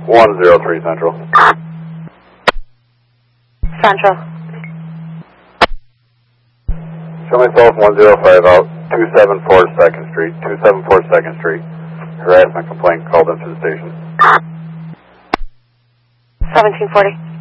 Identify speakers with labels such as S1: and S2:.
S1: 103 Central.
S2: Central.
S1: Show myself 105 out, 274 2nd Street, 274 2nd Street. Harassment complaint called into the station.
S2: 1740.